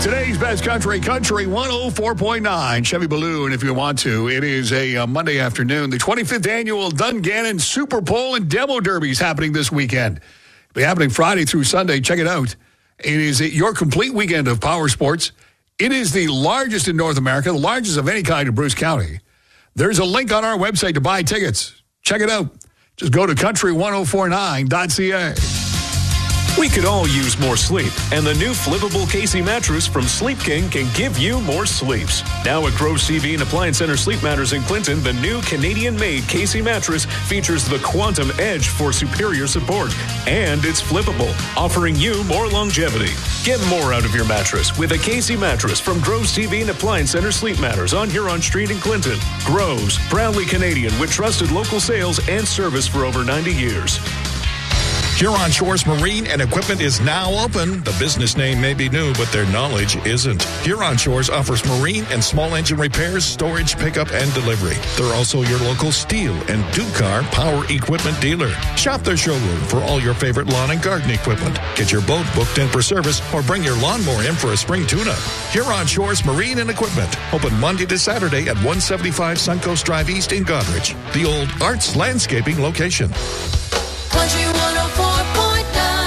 Today's best country 104.9 Chevy Balloon, if you want to. It is a Monday afternoon. The 25th annual Dungannon Super Bowl and Demo Derby is happening this weekend. It'll be happening Friday through Sunday. Check it out. It is your complete weekend of power sports. It is the largest in North America, the largest of any kind in Bruce County. There's a link on our website to buy tickets. Check it out. Just go to country1049.ca. We could all use more sleep, and the new flippable Casey mattress from Sleep King can give you more sleeps. Now at Groves TV and Appliance Center Sleep Matters in Clinton, the new Canadian-made Casey mattress features the Quantum Edge for superior support, and it's flippable, offering you more longevity. Get more out of your mattress with a Casey mattress from Groves TV and Appliance Center Sleep Matters on Huron Street in Clinton. Groves, proudly Canadian with trusted local sales and service for over 90 years. Huron Shores Marine and Equipment is now open. The business name may be new, but their knowledge isn't. Huron Shores offers marine and small engine repairs, storage, pickup, and delivery. They're also your local steel and Ducar power equipment dealer. Shop their showroom for all your favorite lawn and garden equipment. Get your boat booked in for service or bring your lawnmower in for a spring tune-up. Huron Shores Marine and Equipment. Open Monday to Saturday at 175 Suncoast Drive East in Goderich. The old Arts Landscaping location. Country 104.9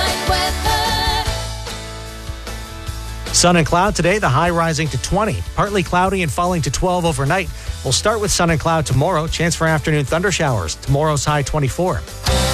weather. Sun and cloud today, the high rising to 20. Partly cloudy and falling to 12 overnight. We'll start with sun and cloud tomorrow. Chance for afternoon thunder showers. Tomorrow's high 24.